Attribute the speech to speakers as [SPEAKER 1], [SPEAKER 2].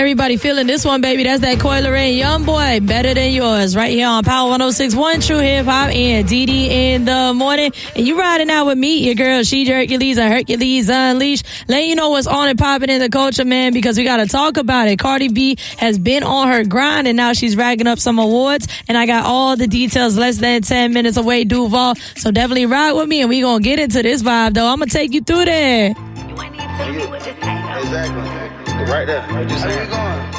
[SPEAKER 1] everybody feeling this one, baby. That's that Coi Leray, Young Boy, Better Than Yours, right here on Power 106.1 True Hip Hop and DD in the morning. And you riding out with me, your girl, She Hercules, and Hercules Unleashed. Letting you know what's on and popping in the culture, man, because we got to talk about it. Cardi B has been on her grind, and now she's racking up some awards. And I got all the details less than 10 minutes away, Duval. So definitely ride with me, and we going to get into this vibe, though. I'm going to take you through there.
[SPEAKER 2] Exactly. Right there. Where you going?